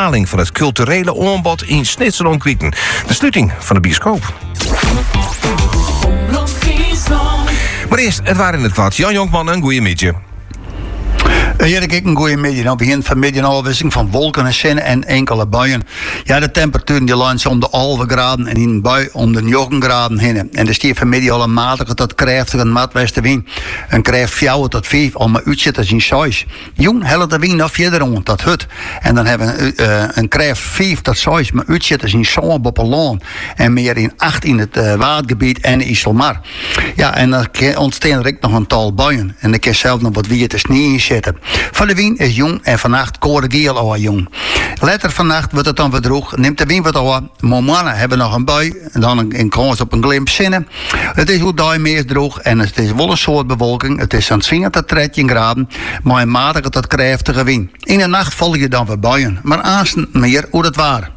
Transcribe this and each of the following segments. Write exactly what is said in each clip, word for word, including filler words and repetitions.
herhaling van het culturele aanbod in Snitselonk-Wieten. De sluiting van de bioscoop. Maar eerst, het waren in het wat. Jan Jonkman, een goeie midje. Hier heb ik een goede middag. Nou begint vanmiddag een afwisseling van wolken en zinnen en enkele buien. Ja, de temperatuur die lijn om de elf graden en in een bui om de negen graden heen. En er stiert vanmiddag al een matige tot krachtige maatwestenwind. Een krijgt vier tot vijf, al maar uitzitten in zes. Jong, helle de wind naar verder rond, dat hut. En dan hebben we uh, een krijgt vijf tot zes, maar uitzitten in zo'n boppelaan. En meer in acht in het uh, waardgebied en Isselmar. Ja, en dan ontstaan er ook nog een tal buien. En dan kan je zelf nog wat wie te sneeuw in zitten. Van de wind is jong en vannacht koorgeel al jong. Later vannacht wordt het dan verdroeg, neemt de wind wat al. Mannen hebben nog een bui en dan een, een kans op een glimp zinnen. Het is hoe daar meer droog en het is wel een soort bewolking. Het is aan het zwingen tot dertien graden, maar een matige tot krachtige wind. In de nacht val je dan weer buien, maar aanstaan meer hoe het waar.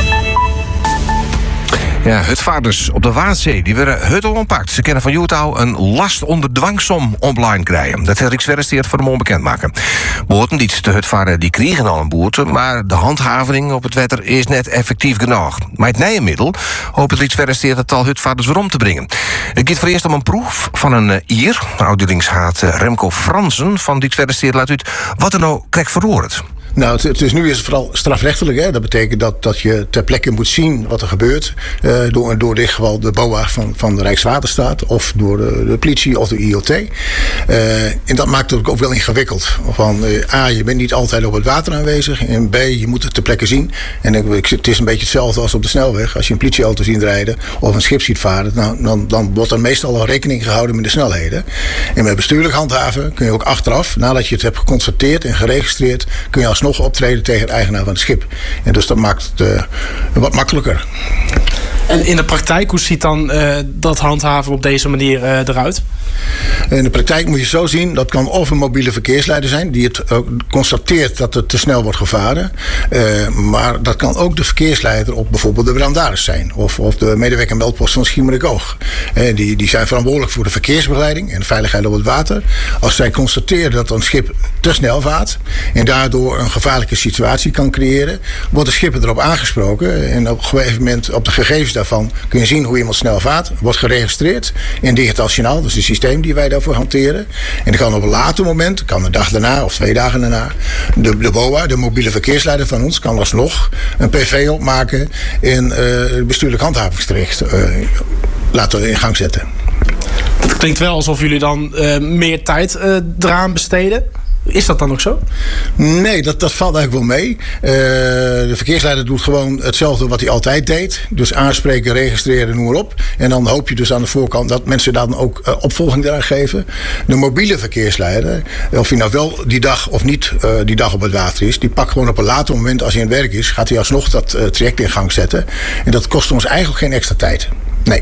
Ja, hutvaarders op de Waadzee, die werden hut ompakt. Ze kennen van Utah een last onder dwangsom online krijgen. Dat heeft Rijkswaterstaat voor de mond bekendmaken. Boten die de hutvaarder die kregen al een boete, maar de handhaving op het wetter is net effectief genoeg. Maar het nieuwe middel hoopt het Rijkswaterstaat het tal hutvaarders weer om te brengen. Het gaat voor eerst om een proef van een uh, Ier. Oudelingshaat uh, Remco Fransen van Rijkswaterstaat laat uit wat er nou krijgt verroerd. Nou, het, het is nu is het vooral strafrechtelijk. Hè. Dat betekent dat, dat je ter plekke moet zien wat er gebeurt. Uh, door, door dit geval de B O A van, van de Rijkswaterstaat. Of door de, de politie of de I O T. Uh, en dat maakt het ook wel ingewikkeld. Van uh, A, je bent niet altijd op het water aanwezig. En B, je moet het ter plekke zien. En ik, het is een beetje hetzelfde als op de snelweg. Als je een politieauto ziet rijden of een schip ziet varen. Nou, dan, dan wordt er meestal al rekening gehouden met de snelheden. En met bestuurlijk handhaven kun je ook achteraf, nadat je het hebt geconstateerd en geregistreerd, kun je alsnog optreden tegen de eigenaar van het schip. En dus dat maakt het uh, wat makkelijker. En in de praktijk, hoe ziet dan uh, dat handhaven op deze manier uh, eruit? In de praktijk moet je zo zien, dat kan of een mobiele verkeersleider zijn die het uh, constateert dat het te snel wordt gevaren. Uh, maar dat kan ook de verkeersleider op bijvoorbeeld de brandaris zijn. Of, of de medewerker meldpost van Schiermonnikoog. Uh, die, die zijn verantwoordelijk voor de verkeersbegeleiding en de veiligheid op het water. Als zij constateren dat een schip te snel vaart en daardoor een gevaarlijke situatie kan creëren, wordt de schipper erop aangesproken. En op een gegeven moment op de gegevens daarvan kun je zien hoe iemand snel vaart. Wordt geregistreerd in digitaal signaal, dus het systeem die wij daarvoor hanteren. En dan kan op een later moment, kan een dag daarna of twee dagen daarna, de, de B O A, de mobiele verkeersleider van ons, kan alsnog een P V opmaken en uh, het bestuurlijk handhavingsterecht uh, laten in gang zetten. Dat klinkt wel alsof jullie dan uh, meer tijd uh, eraan besteden. Is dat dan ook zo? Nee, dat, dat valt eigenlijk wel mee. Uh, de verkeersleider doet gewoon hetzelfde wat hij altijd deed. Dus aanspreken, registreren, noem maar op. En dan hoop je dus aan de voorkant dat mensen dan ook uh, opvolging daaraan geven. De mobiele verkeersleider, of hij nou wel die dag of niet uh, die dag op het water is, die pakt gewoon op een later moment, als hij in het werk is, gaat hij alsnog dat uh, traject in gang zetten. En dat kost ons eigenlijk geen extra tijd. Nee.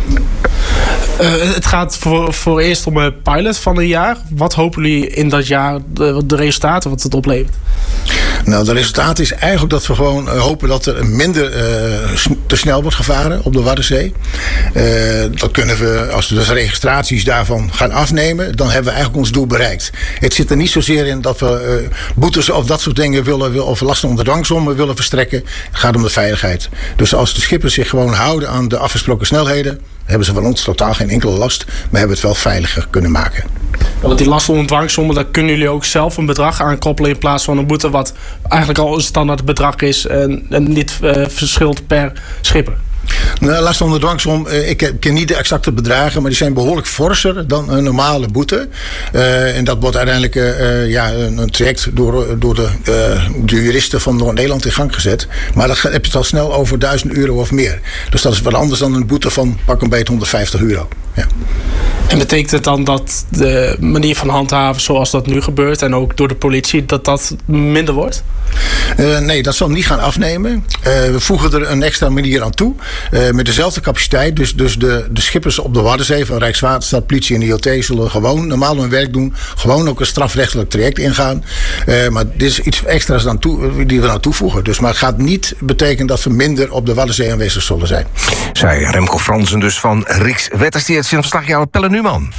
Uh, het gaat voor, voor eerst om een pilot van een jaar. Wat hopen jullie in dat jaar, de, de resultaten, wat het oplevert? Nou, de resultaat is eigenlijk dat we gewoon uh, hopen dat er minder uh, te snel wordt gevaren op de Waddenzee. Uh, dat kunnen we, als we dus registraties daarvan gaan afnemen, dan hebben we eigenlijk ons doel bereikt. Het zit er niet zozeer in dat we uh, boetes of dat soort dingen willen, of lasten onder dwangsommen willen verstrekken. Het gaat om de veiligheid. Dus als de schippers zich gewoon houden aan de afgesproken snelheden, hebben ze van ons totaal geen enkele last, maar hebben het wel veiliger kunnen maken. Ja, want die lasten onder dwangsommen, daar kunnen jullie ook zelf een bedrag aan koppelen in plaats van een boete wat eigenlijk al een standaard bedrag is en, en niet uh, verschilt per schipper. Nou, last onder dwangsom, ik ken niet de exacte bedragen, maar die zijn behoorlijk forser dan een normale boete. Uh, en dat wordt uiteindelijk uh, ja, een traject door, door de, uh, de juristen van Noord-Nederland in gang gezet. Maar dan heb je het al snel over duizend euro of meer. Dus dat is wat anders dan een boete van pak een beetje honderdvijftig euro. Ja. En betekent het dan dat de manier van handhaven zoals dat nu gebeurt en ook door de politie, dat dat minder wordt? Uh, nee, dat zal niet gaan afnemen. Uh, we voegen er een extra manier aan toe. Uh, met dezelfde capaciteit. Dus, dus de, de schippers op de Waddenzee van Rijkswaterstaat, politie en I O T zullen gewoon normaal hun werk doen. Gewoon ook een strafrechtelijk traject ingaan. Uh, maar dit is iets extra's dan toe, die we aan toevoegen. Dus, maar het gaat niet betekenen dat we minder op de Waddenzee aanwezig zullen zijn. Zij Remco Fransen dus van Rijkswaterstaat. Verslagjouwer Pelle Numan.